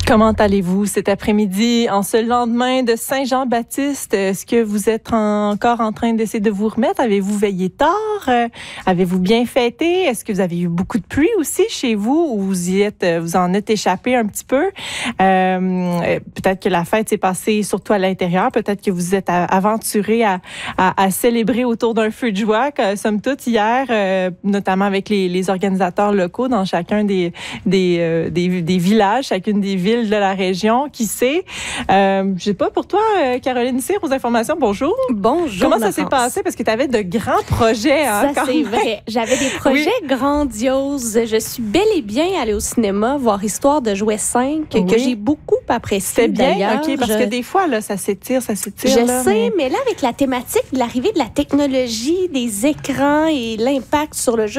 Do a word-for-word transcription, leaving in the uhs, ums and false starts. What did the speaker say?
Comment allez-vous cet après-midi, en ce lendemain de Saint-Jean-Baptiste? Est-ce que vous êtes en- encore en train d'essayer de vous remettre? Avez-vous veillé tard? Euh, avez-vous bien fêté? Est-ce que vous avez eu beaucoup de pluie aussi chez vous ou vous y êtes, vous en êtes échappé un petit peu? Euh, peut-être que la fête s'est passée surtout à l'intérieur. Peut-être que vous êtes à, aventuré à, à, à célébrer autour d'un feu de joie, que, somme toute, hier, euh, notamment avec les, les organisateurs locaux dans chacun des, des, euh, des, des villages, chacune des villes de la région, qui sait. Euh, je sais pas, pour toi, euh, Caroline Cyr, aux informations, bonjour. Bonjour, Comment ça Laurence. s'est passé? Parce que tu avais de grands projets. Hein, Ça, c'est même. vrai. J'avais des projets oui. grandioses. Je suis bel et bien allée au cinéma voir Histoire de jouet cinq, oui. que j'ai beaucoup apprécié. C'est bien, d'ailleurs. OK, parce je... que des fois, là, ça s'étire, ça s'étire. Je là, sais, mais... mais là, avec la thématique de l'arrivée de la technologie, des écrans et l'impact sur le jeu